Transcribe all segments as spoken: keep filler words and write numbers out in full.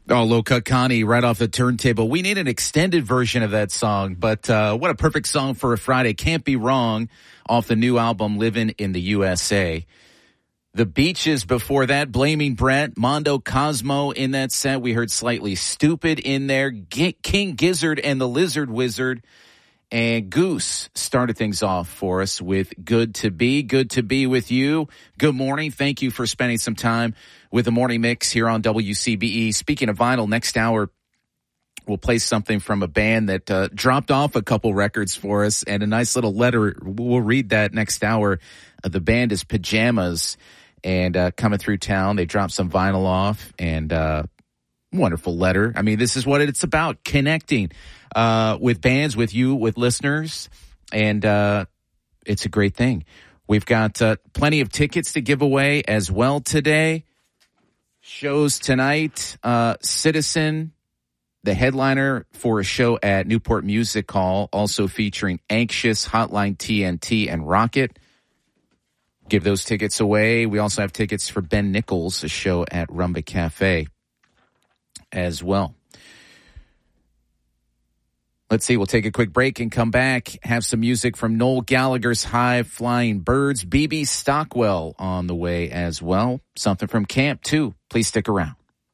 Oh, Low Cut Connie right off the turntable. We need an extended version of that song, but uh, what a perfect song for a Friday. Can't Be Wrong off the new album, Living in the U S A. The Beaches before that, Blaming Brett, Mondo Cosmo in that set. We heard Slightly Stupid in there, G- King Gizzard and the Lizard Wizard. And Goose started things off for us with Good to Be. Good to be with you. Good morning. Thank you for spending some time with the Morning Mix here on W C B E. Speaking of vinyl, next hour we'll play something from a band that uh, dropped off a couple records for us and a nice little letter. We'll read that next hour. Uh, the band is Pajamas and uh, coming through town. They dropped some vinyl off and uh wonderful letter. I mean, this is what it's about, connecting uh, with bands, with you, with listeners, and uh, it's a great thing. We've got uh, plenty of tickets to give away as well today. Shows tonight, uh, Citizen, the headliner for a show at Newport Music Hall, also featuring Anxious, Hotline T N T, and Rocket. Give those tickets away. We also have tickets for Ben Nichols, a show at Rumba Cafe as well. Let's see, we'll take a quick break and come back, have some music from Noel Gallagher's High Flying Birds, B B Stockwell on the way as well. Something from Camp, too. Please stick around.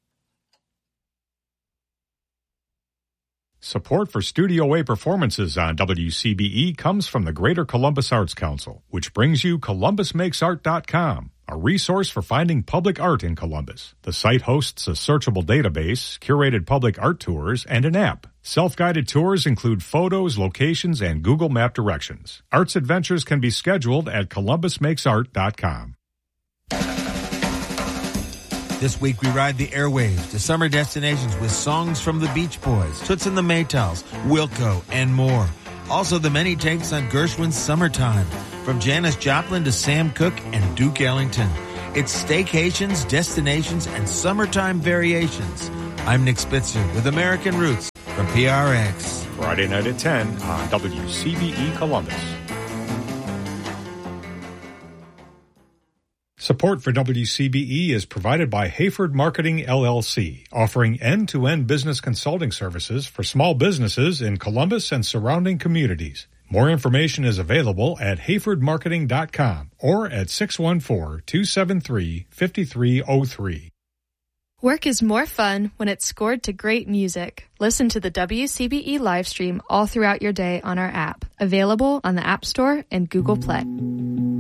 Support for Studio A performances on W C B E comes from the Greater Columbus Arts Council, which brings you Columbus Makes Art dot com, a resource for finding public art in Columbus. The site hosts a searchable database, curated public art tours, and an app. Self-guided tours include photos, locations, and Google Map directions. Arts adventures can be scheduled at Columbus Makes Art dot com. This week we ride the airwaves to summer destinations with songs from the Beach Boys, Toots and the Maytals, Wilco, and more. Also the many takes on Gershwin's Summertime, from Janis Joplin to Sam Cooke and Duke Ellington. It's staycations, destinations, and summertime variations. I'm Nick Spitzer with American Roots from P R X. Friday night at ten on W C B E Columbus. Support for W C B E is provided by Hayford Marketing, L L C, offering end-to-end business consulting services for small businesses in Columbus and surrounding communities. More information is available at hayford marketing dot com or at six one four, two seven three, five three zero three. Work is more fun when it's scored to great music. Listen to the W C B E live stream all throughout your day on our app, available on the App Store and Google Play.